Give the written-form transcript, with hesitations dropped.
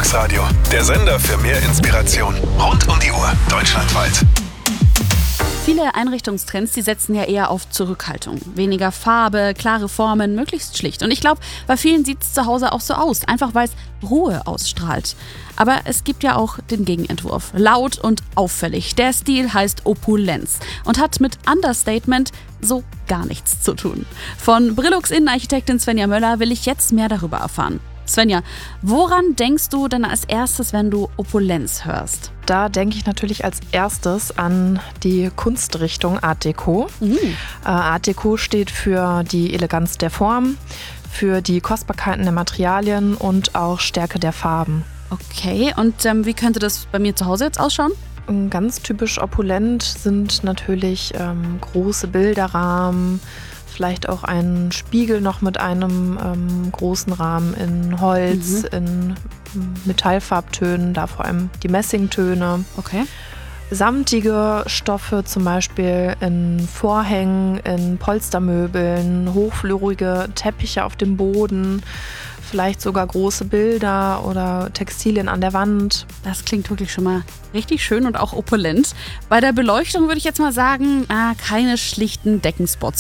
Nachmittagsradio. Der Sender für mehr Inspiration. Rund um die Uhr, deutschlandweit. Viele Einrichtungstrends, die setzen ja eher auf Zurückhaltung. Weniger Farbe, klare Formen, möglichst schlicht. Und ich glaube, bei vielen sieht es zu Hause auch so aus, einfach weil es Ruhe ausstrahlt. Aber es gibt ja auch den Gegenentwurf. Laut und auffällig. Der Stil heißt Opulenz und hat mit Understatement so gar nichts zu tun. Von Brillux-Innenarchitektin Svenja Möller will ich jetzt mehr darüber erfahren. Svenja, woran denkst du denn als erstes, wenn du Opulenz hörst? Da denke ich natürlich als erstes an die Kunstrichtung Art Deco. Art Deco steht für die Eleganz der Form, für die Kostbarkeiten der Materialien und auch Stärke der Farben. Okay, und wie könnte das bei mir zu Hause jetzt ausschauen? Ganz typisch opulent sind natürlich große Bilderrahmen, vielleicht auch ein Spiegel noch mit einem großen Rahmen in Holz, in Metallfarbtönen, da vor allem die Messingtöne. Okay. Samtige Stoffe, zum Beispiel in Vorhängen, in Polstermöbeln, hochflorige Teppiche auf dem Boden, vielleicht sogar große Bilder oder Textilien an der Wand. Das klingt wirklich schon mal richtig schön und auch opulent. Bei der Beleuchtung würde ich jetzt mal sagen, keine schlichten Deckenspots